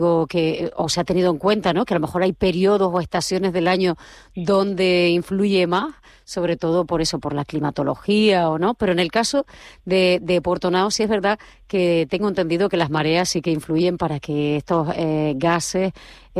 o que o se ha tenido en cuenta, ¿no? Que a lo mejor hay periodos o estaciones del año donde influye más, sobre todo por eso, por la climatología o no. Pero en el caso de Puerto Nao sí es verdad que tengo entendido que las mareas sí que influyen para que estos gases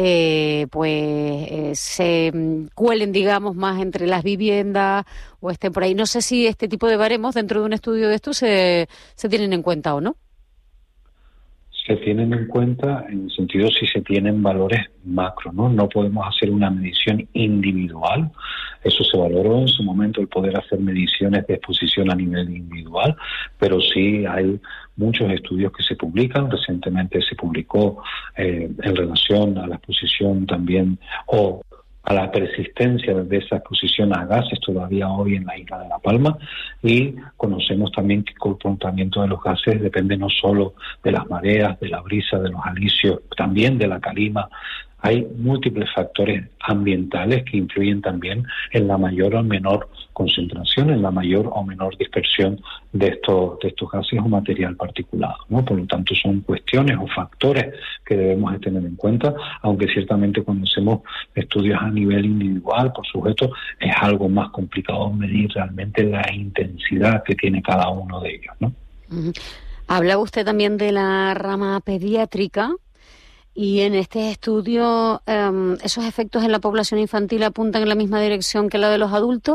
se cuelen, digamos, más entre las viviendas o estén por ahí. No sé si este tipo de baremos dentro de un estudio de esto se tienen en cuenta o no. Se tienen en cuenta en el sentido si se tienen valores macro, ¿no? No podemos hacer una medición individual. Eso se valoró en su momento, el poder hacer mediciones de exposición a nivel individual, pero sí hay muchos estudios que se publican. Recientemente se publicó en relación a la exposición también o a la persistencia de esa exposición a gases todavía hoy en la isla de La Palma, y conocemos también que el comportamiento de los gases depende no solo de las mareas, de la brisa, de los alisios, también de la calima. Hay múltiples factores ambientales que influyen también en la mayor o menor concentración, en la mayor o menor dispersión de estos gases o material particulado, ¿no? Por lo tanto, son cuestiones o factores que debemos de tener en cuenta, aunque ciertamente cuando hacemos estudios a nivel individual, por sujeto, es algo más complicado medir realmente la intensidad que tiene cada uno de ellos, ¿no? Uh-huh. Hablaba usted también de la rama pediátrica. Y en este estudio, ¿esos efectos en la población infantil apuntan en la misma dirección que la de los adultos?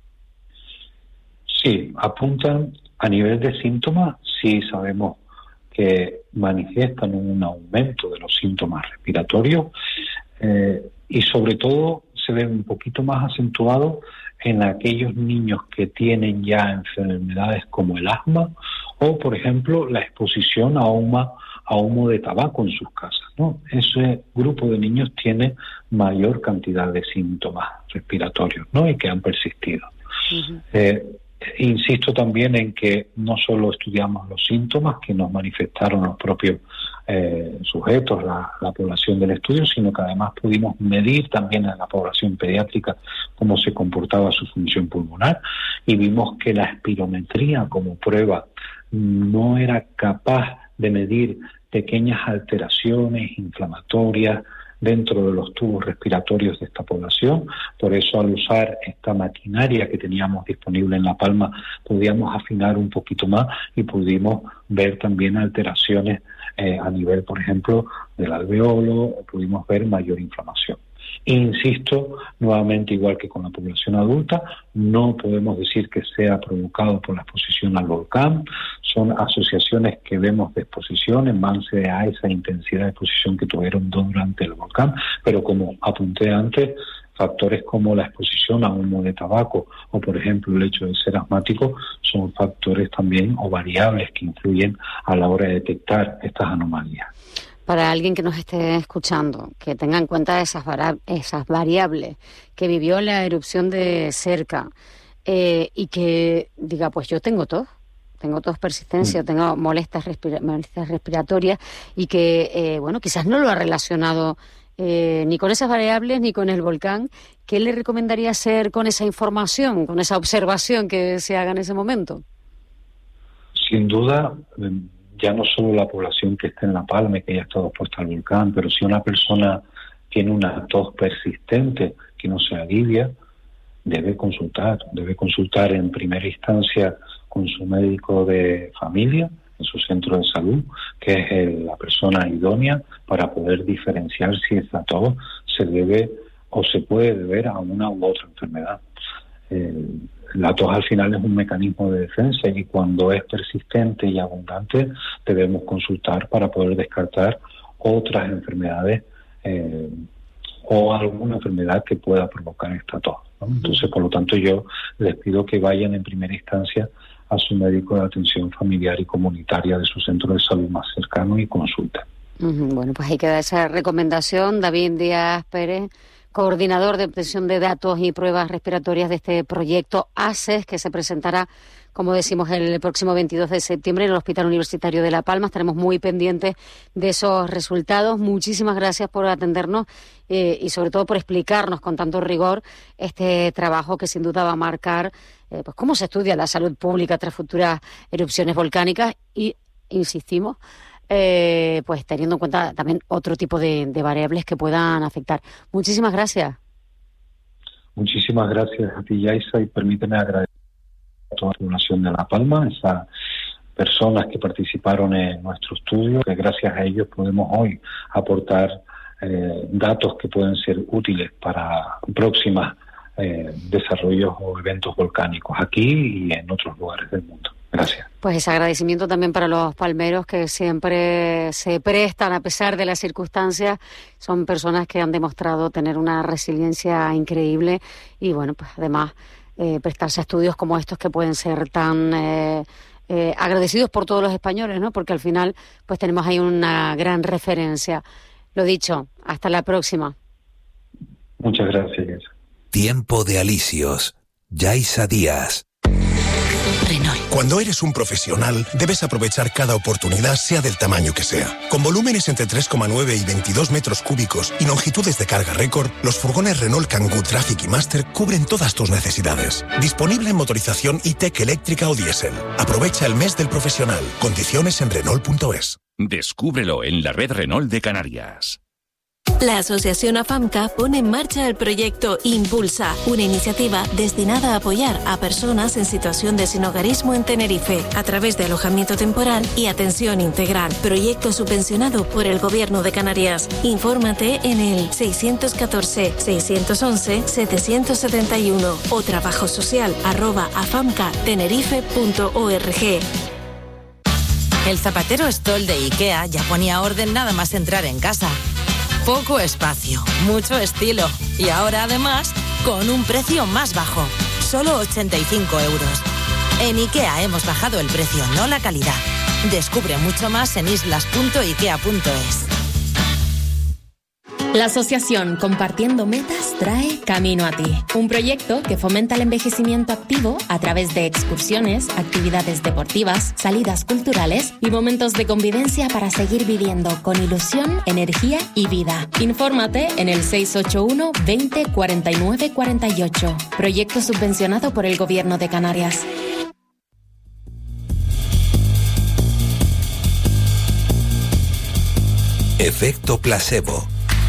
Sí, apuntan a nivel de síntomas. Sí sabemos que manifiestan un aumento de los síntomas respiratorios y sobre todo se ve un poquito más acentuado en aquellos niños que tienen ya enfermedades como el asma o, por ejemplo, la exposición a humo de tabaco en sus casas, ¿no? Ese grupo de niños tiene mayor cantidad de síntomas respiratorios, ¿no? Y que han persistido. Uh-huh. Insisto también en que no solo estudiamos los síntomas que nos manifestaron los propios sujetos, la población del estudio, sino que además pudimos medir también en la población pediátrica cómo se comportaba su función pulmonar, y vimos que la espirometría como prueba no era capaz de medir pequeñas alteraciones inflamatorias dentro de los tubos respiratorios de esta población. Por eso, al usar esta maquinaria que teníamos disponible en La Palma, podíamos afinar un poquito más y pudimos ver también alteraciones a nivel, por ejemplo, del alveolo, o pudimos ver mayor inflamación. Insisto, nuevamente, igual que con la población adulta, no podemos decir que sea provocado por la exposición al volcán. Son asociaciones que vemos de exposición en base a esa intensidad de exposición que tuvieron durante el volcán, pero como apunté antes, factores como la exposición a humo de tabaco o, por ejemplo, el hecho de ser asmático son factores también o variables que influyen a la hora de detectar estas anomalías. Para alguien que nos esté escuchando, que tenga en cuenta esas variables, que vivió la erupción de cerca y que diga, pues yo tengo tos persistencia, tengo molestias respiratorias, y que, quizás no lo ha relacionado ni con esas variables ni con el volcán. ¿Qué le recomendaría hacer con esa información, con esa observación que se haga en ese momento? Sin duda, ya no solo la población que esté en La Palma y que haya estado expuesta al volcán, pero si una persona tiene una tos persistente que no se alivia, debe consultar en primera instancia con su médico de familia, en su centro de salud, que es la persona idónea para poder diferenciar si esa tos se debe o se puede deber a una u otra enfermedad. La tos al final es un mecanismo de defensa, y cuando es persistente y abundante debemos consultar para poder descartar otras enfermedades o alguna enfermedad que pueda provocar esta tos, ¿no? Entonces, por lo tanto, yo les pido que vayan en primera instancia a su médico de atención familiar y comunitaria de su centro de salud más cercano y consulten. Bueno, pues ahí queda esa recomendación. David Díaz Pérez, coordinador de obtención de datos y pruebas respiratorias de este proyecto ACES, que se presentará, como decimos, el próximo 22 de septiembre en el Hospital Universitario de La Palma. Estaremos muy pendientes de esos resultados. Muchísimas gracias por atendernos y sobre todo por explicarnos con tanto rigor este trabajo que sin duda va a marcar pues cómo se estudia la salud pública tras futuras erupciones volcánicas y, insistimos, pues teniendo en cuenta también otro tipo de variables que puedan afectar. Muchísimas gracias. Muchísimas gracias a ti, Yaisa, y permíteme agradecer a toda la población de La Palma, esas personas que participaron en nuestro estudio, que gracias a ellos podemos hoy aportar datos que pueden ser útiles para próximas desarrollos o eventos volcánicos aquí y en otros lugares del mundo. Gracias. Pues ese agradecimiento también para los palmeros que siempre se prestan a pesar de las circunstancias. Son personas que han demostrado tener una resiliencia increíble y bueno, pues además prestarse a estudios como estos que pueden ser tan agradecidos por todos los españoles, ¿no? Porque al final pues tenemos ahí una gran referencia. Lo dicho, hasta la próxima. Muchas gracias. Tiempo de alicios. Yaisa Díaz. Renault. Cuando eres un profesional, debes aprovechar cada oportunidad, sea del tamaño que sea. Con volúmenes entre 3,9 y 22 metros cúbicos y longitudes de carga récord, los furgones Renault Kangoo Traffic y Master cubren todas tus necesidades. Disponible en motorización e-tech eléctrica o diésel. Aprovecha el mes del profesional. Condiciones en Renault.es. Descúbrelo en la red Renault de Canarias. La Asociación AFAMCA pone en marcha el proyecto Impulsa, una iniciativa destinada a apoyar a personas en situación de sinhogarismo en Tenerife a través de alojamiento temporal y atención integral. Proyecto subvencionado por el Gobierno de Canarias. Infórmate en el 614-611-771 o trabajosocial@afamcatenerife.org. El zapatero Stoll de IKEA ya ponía orden nada más entrar en casa. Poco espacio, mucho estilo y ahora además con un precio más bajo, solo 85 euros. En IKEA hemos bajado el precio, no la calidad. Descubre mucho más en islas.ikea.es. La asociación Compartiendo Metas trae Camino a Ti, un proyecto que fomenta el envejecimiento activo a través de excursiones, actividades deportivas, salidas culturales y momentos de convivencia para seguir viviendo con ilusión, energía y vida. Infórmate en el 681 20 49 48. Proyecto subvencionado por el Gobierno de Canarias. Efecto placebo.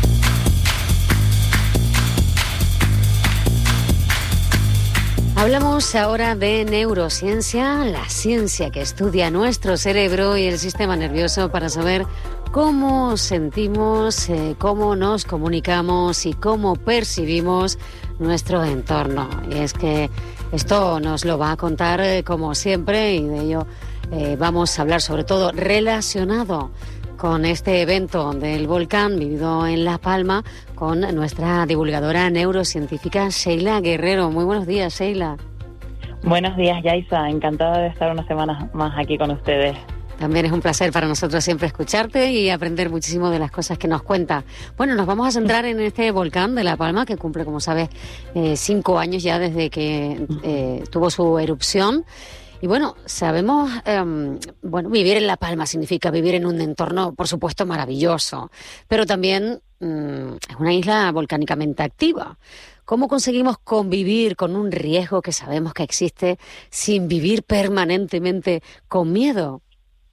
Hablamos ahora de neurociencia, la ciencia que estudia nuestro cerebro y el sistema nervioso para saber cómo sentimos, cómo nos comunicamos y cómo percibimos nuestro entorno. Y es que esto nos lo va a contar como siempre y de ello vamos a hablar sobre todo relacionado con este evento del volcán vivido en La Palma con nuestra divulgadora neurocientífica Sheila Guerrero. Muy buenos días, Sheila. Buenos días, Yaisa. Encantada de estar una semana más aquí con ustedes. También es un placer para nosotros siempre escucharte y aprender muchísimo de las cosas que nos cuenta. Bueno, nos vamos a centrar en este volcán de La Palma que cumple, como sabes, 5 años ya desde que tuvo su erupción. Y bueno, sabemos, vivir en La Palma significa vivir en un entorno, por supuesto, maravilloso, pero también es una isla volcánicamente activa. ¿Cómo conseguimos convivir con un riesgo que sabemos que existe sin vivir permanentemente con miedo?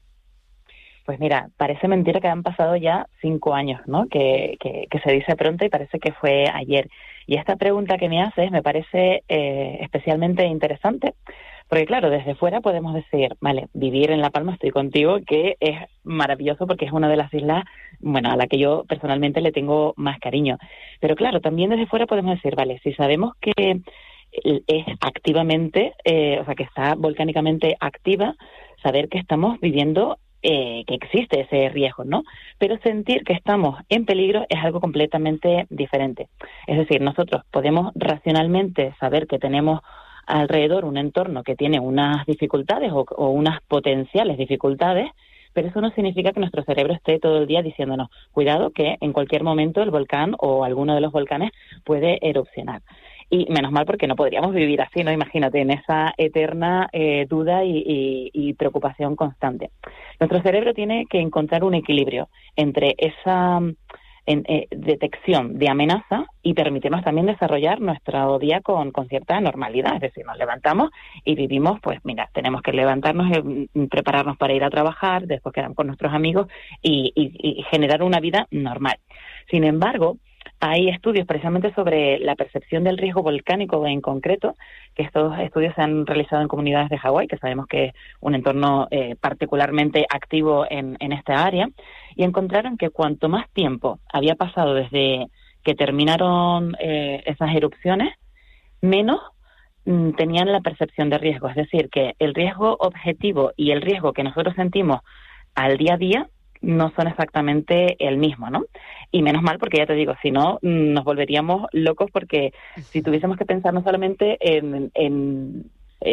Pues mira, parece mentira que han pasado ya 5 años, ¿no? Que se dice pronto y parece que fue ayer. Y esta pregunta que me haces me parece especialmente interesante. Porque claro, desde fuera podemos decir, vale, vivir en La Palma, estoy contigo, que es maravilloso porque es una de las islas, a la que yo personalmente le tengo más cariño. Pero claro, también desde fuera podemos decir, vale, si sabemos que es activamente, que está volcánicamente activa, saber que estamos viviendo, que existe ese riesgo, ¿no? Pero sentir que estamos en peligro es algo completamente diferente. Es decir, nosotros podemos racionalmente saber que tenemos alrededor un entorno que tiene unas dificultades o unas potenciales dificultades, pero eso no significa que nuestro cerebro esté todo el día diciéndonos, cuidado que en cualquier momento el volcán o alguno de los volcanes puede erupcionar. Y menos mal porque no podríamos vivir así, ¿no? Imagínate, en esa eterna duda y preocupación constante. Nuestro cerebro tiene que encontrar un equilibrio entre esa detección de amenaza y permitirnos también desarrollar nuestro día con cierta normalidad. Es decir, nos levantamos y vivimos, pues mira, tenemos que levantarnos, prepararnos para ir a trabajar, después quedar con nuestros amigos y generar una vida normal. Sin embargo, hay estudios precisamente sobre la percepción del riesgo volcánico en concreto, que estos estudios se han realizado en comunidades de Hawái, que sabemos que es un entorno particularmente activo en esta área, y encontraron que cuanto más tiempo había pasado desde que terminaron esas erupciones, menos tenían la percepción de riesgo. Es decir, que el riesgo objetivo y el riesgo que nosotros sentimos al día a día no son exactamente el mismo, ¿no? Y menos mal, porque ya te digo, si no, nos volveríamos locos, porque si tuviésemos que pensar no solamente en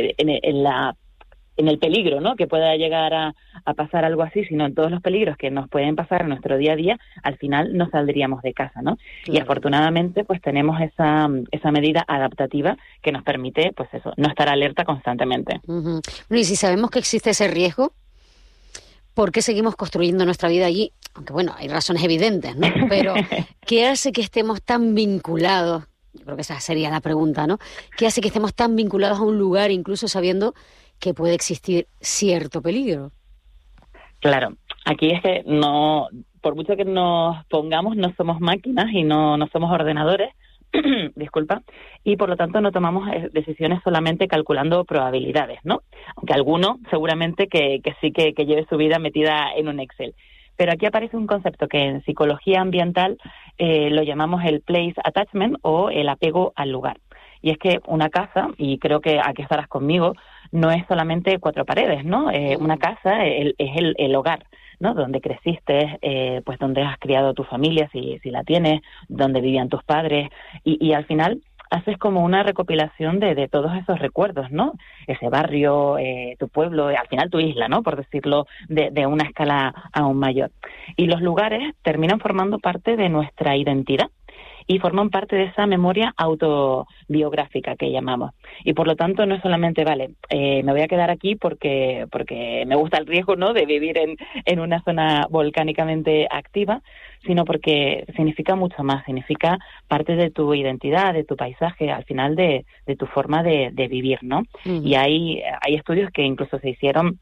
el peligro, ¿no?, que pueda llegar a pasar algo así, sino en todos los peligros que nos pueden pasar en nuestro día a día, al final no saldríamos de casa, ¿no? Claro. Y afortunadamente, pues tenemos esa medida adaptativa que nos permite, pues eso, no estar alerta constantemente. Uh-huh. Bueno, y si sabemos que existe ese riesgo, ¿por qué seguimos construyendo nuestra vida allí? Aunque bueno, hay razones evidentes, ¿no? Pero ¿qué hace que estemos tan vinculados? Yo creo que esa sería la pregunta, ¿no? ¿Qué hace que estemos tan vinculados a un lugar, incluso sabiendo que puede existir cierto peligro? Claro, aquí es que no, por mucho que nos pongamos, no somos máquinas y no somos ordenadores, disculpa, y por lo tanto no tomamos decisiones solamente calculando probabilidades, ¿no? Aunque alguno seguramente que sí que lleve su vida metida en un Excel. Pero aquí aparece un concepto que en psicología ambiental lo llamamos el place attachment, o el apego al lugar. Y es que una casa, y creo que aquí estarás conmigo, no es solamente cuatro paredes, ¿no? Una casa es el hogar, ¿no? Donde creciste, pues donde has criado tu familia, si la tienes, donde vivían tus padres, y al final haces como una recopilación de todos esos recuerdos, ¿no? Ese barrio, tu pueblo, al final tu isla, ¿no?, por decirlo de una escala aún mayor. Y los lugares terminan formando parte de nuestra identidad y forman parte de esa memoria autobiográfica que llamamos. Y por lo tanto no es solamente, vale, me voy a quedar aquí porque me gusta el riesgo, ¿no?, de vivir en una zona volcánicamente activa, sino porque significa mucho más, significa parte de tu identidad, de tu paisaje, al final de tu forma de vivir, ¿no? Uh-huh. Y hay estudios que incluso se hicieron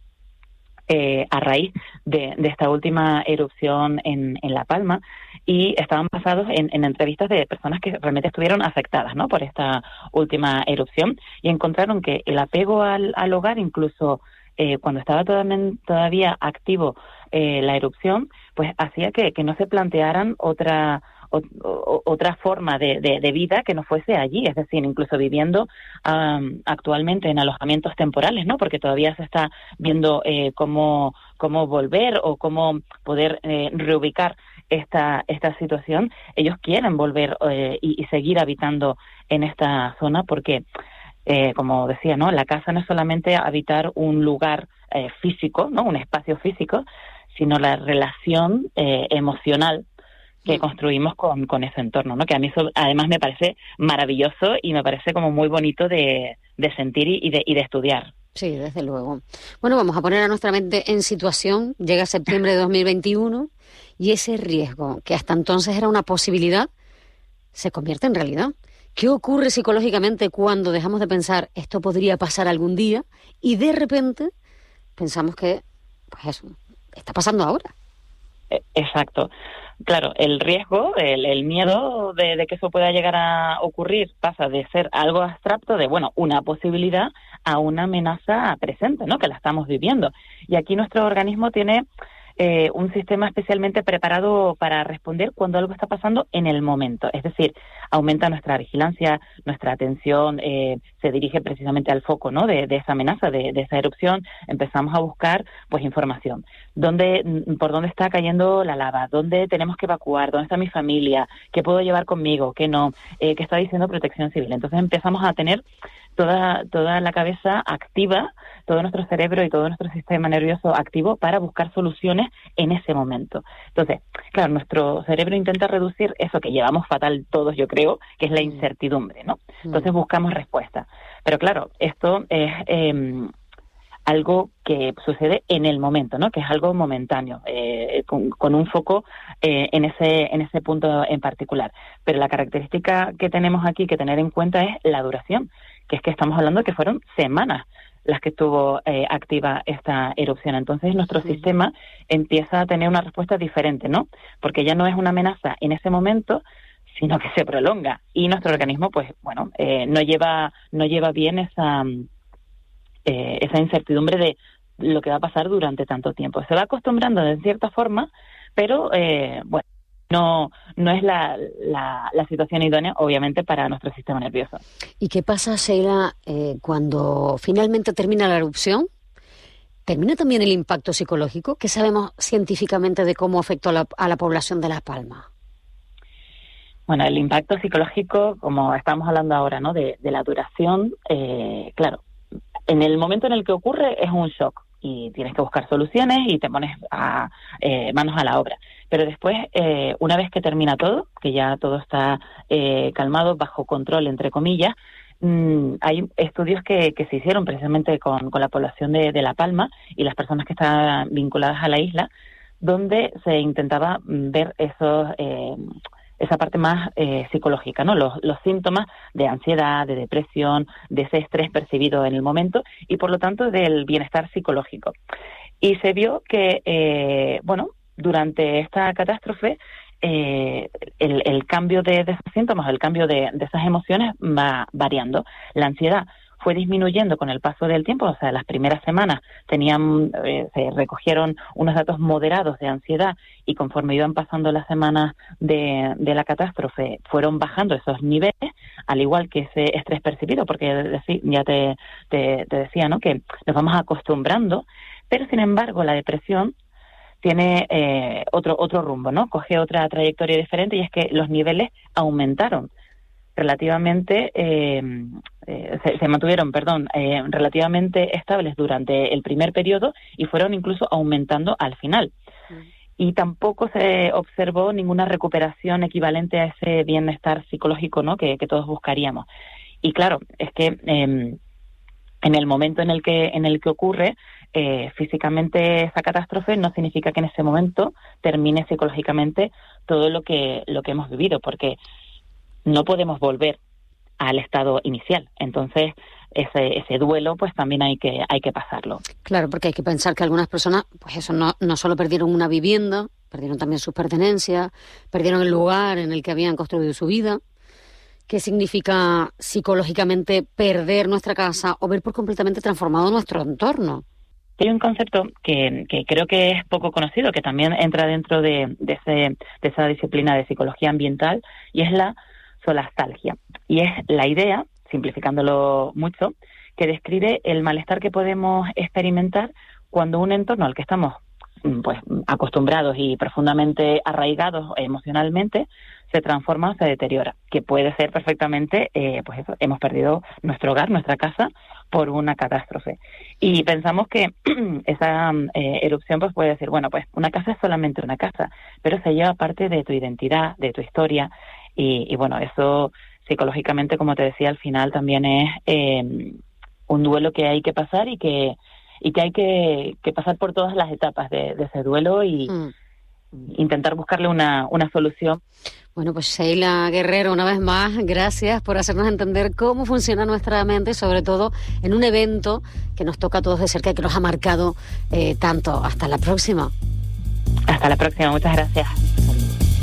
a raíz de esta última erupción en La Palma, y estaban basados en entrevistas de personas que realmente estuvieron afectadas, ¿no?, por esta última erupción, y encontraron que el apego al hogar, incluso cuando estaba todavía activo la erupción, pues hacía que no se plantearan otra forma de vida que no fuese allí, es decir, incluso viviendo actualmente en alojamientos temporales, ¿no?, porque todavía se está viendo cómo volver o cómo poder reubicar esta situación. Ellos quieren volver y seguir habitando en esta zona porque, como decía, ¿no?, la casa no es solamente habitar un lugar físico, ¿no?, un espacio físico, sino la relación emocional que construimos con ese entorno, ¿no? Que a mí eso además me parece maravilloso y me parece como muy bonito de sentir y de estudiar. Sí, desde luego. Bueno, vamos a poner a nuestra mente en situación. Llega septiembre de 2021 y ese riesgo, que hasta entonces era una posibilidad, se convierte en realidad. ¿Qué ocurre psicológicamente cuando dejamos de pensar esto podría pasar algún día y de repente pensamos que, pues eso, está pasando ahora? Exacto. Claro, el riesgo, el miedo de que eso pueda llegar a ocurrir pasa de ser algo abstracto, de, bueno, una posibilidad, a una amenaza presente, ¿no?, que la estamos viviendo. Y aquí nuestro organismo tiene un sistema especialmente preparado para responder cuando algo está pasando en el momento. Es decir, aumenta nuestra vigilancia, nuestra atención se dirige precisamente al foco, ¿no?, de esa amenaza, de esa erupción. Empezamos a buscar, pues, información. ¿Por dónde está cayendo la lava? ¿Dónde tenemos que evacuar? ¿Dónde está mi familia? ¿Qué puedo llevar conmigo? ¿Qué no? ¿Qué está diciendo Protección Civil? Entonces empezamos a tener toda la cabeza activa, todo nuestro cerebro y todo nuestro sistema nervioso activo para buscar soluciones en ese momento. Entonces, claro, nuestro cerebro intenta reducir eso que llevamos fatal todos, yo creo, que es la incertidumbre, ¿no? Entonces buscamos respuestas. Pero claro, esto es algo que sucede en el momento, ¿no? Que es algo momentáneo, con un foco en ese punto en particular. Pero la característica que tenemos aquí que tener en cuenta es la duración, que es que estamos hablando de que fueron semanas las que estuvo activa esta erupción. Entonces nuestro sistema empieza a tener una respuesta diferente, ¿no? Porque ya no es una amenaza en ese momento, sino que se prolonga. Y nuestro organismo, pues, bueno, no lleva bien esa incertidumbre de lo que va a pasar durante tanto tiempo. Se va acostumbrando de cierta forma, pero, bueno, no es la situación idónea, obviamente, para nuestro sistema nervioso. ¿Y qué pasa, Sheila, cuando finalmente termina la erupción? ¿Termina también el impacto psicológico? ¿Qué sabemos científicamente de cómo afectó a la población de Las Palmas? Bueno, el impacto psicológico, como estamos hablando ahora, ¿no? De la duración, claro, en el momento en el que ocurre es un shock y tienes que buscar soluciones y te pones manos a la obra. Pero después, una vez que termina todo, que ya todo está calmado, bajo control, entre comillas, hay estudios que se hicieron precisamente con la población de La Palma y las personas que estaban vinculadas a la isla, donde se intentaba ver esa parte más psicológica, ¿no? Los síntomas de ansiedad, de depresión, de ese estrés percibido en el momento y, por lo tanto, del bienestar psicológico. Y se vio que, bueno, durante esta catástrofe, el cambio de esos síntomas, el cambio de esas emociones va variando. La ansiedad fue disminuyendo con el paso del tiempo, o sea, las primeras semanas se recogieron unos datos moderados de ansiedad y conforme iban pasando las semanas de la catástrofe fueron bajando esos niveles, al igual que ese estrés percibido, porque ya te decía, ¿no? Que nos vamos acostumbrando, pero sin embargo la depresión tiene otro rumbo, ¿no? Coge otra trayectoria diferente y es que los niveles aumentaron relativamente, se mantuvieron, relativamente estables durante el primer periodo y fueron incluso aumentando al final. Y tampoco se observó ninguna recuperación equivalente a ese bienestar psicológico, ¿no? que todos buscaríamos. Y claro, es que en el momento en el que ocurre físicamente esa catástrofe, no significa que en ese momento termine psicológicamente todo lo que hemos vivido, porque no podemos volver al estado inicial. Entonces, ese duelo, pues también hay que pasarlo. Claro, porque hay que pensar que algunas personas, pues eso, no solo perdieron una vivienda, perdieron también sus pertenencias, perdieron el lugar en el que habían construido su vida. ¿Qué significa psicológicamente perder nuestra casa o ver por completamente transformado nuestro entorno? Hay un concepto que creo que es poco conocido, que también entra dentro de esa disciplina de psicología ambiental, y es la solastalgia. Y es la idea, simplificándolo mucho, que describe el malestar que podemos experimentar cuando un entorno al que estamos pues acostumbrados y profundamente arraigados emocionalmente se transforma o se deteriora, que puede ser perfectamente, pues eso, hemos perdido nuestro hogar, nuestra casa, por una catástrofe. Y pensamos que esa erupción pues puede decir, bueno, pues una casa es solamente una casa, pero se lleva parte de tu identidad, de tu historia, y bueno, eso psicológicamente, como te decía, al final también es un duelo que hay que pasar y que hay que pasar por todas las etapas de ese duelo y intentar buscarle una solución. Bueno, pues Sheila Guerrero, una vez más, gracias por hacernos entender cómo funciona nuestra mente, sobre todo en un evento que nos toca a todos de cerca y que nos ha marcado tanto. Hasta la próxima. Hasta la próxima, muchas gracias.